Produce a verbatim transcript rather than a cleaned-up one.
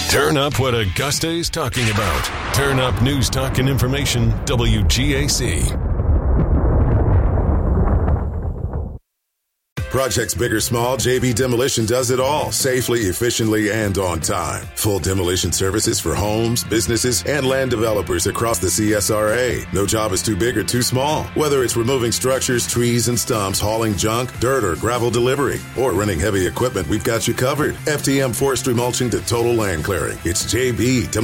Turn up what Augusta is talking about. Turn up news, talk, and information. W G A C. Projects big or small, J B Demolition does it all safely, efficiently, and on time. Full demolition services for homes, businesses, and land developers across the C S R A. No job is too big or too small. Whether it's removing structures, trees, and stumps, hauling junk, dirt, or gravel delivery, or renting heavy equipment, we've got you covered. F T M forestry mulching to total land clearing. It's J B Demolition.